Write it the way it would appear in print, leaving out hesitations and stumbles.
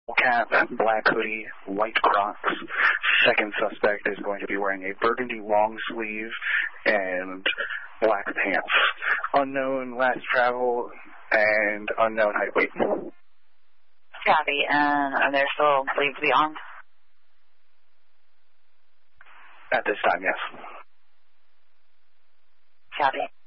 cap, black hoodie, white Crocs. Second suspect is going to be wearing a burgundy long sleeve and black pants. Unknown last travel and unknown height weight. Copy, and are they still believed to be armed? At this time, yes. Copy.